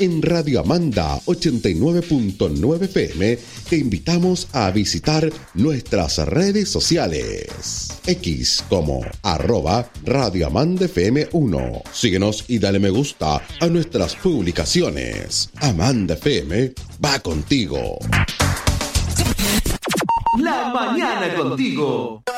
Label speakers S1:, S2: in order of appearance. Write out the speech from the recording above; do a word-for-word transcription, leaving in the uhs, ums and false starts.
S1: En Radio Amanda ochenta y nueve punto nueve F M te invitamos a visitar nuestras redes sociales. X como arroba Radio Amanda F M uno. Síguenos y dale me gusta a nuestras publicaciones. Amanda F M va contigo.
S2: La mañana contigo.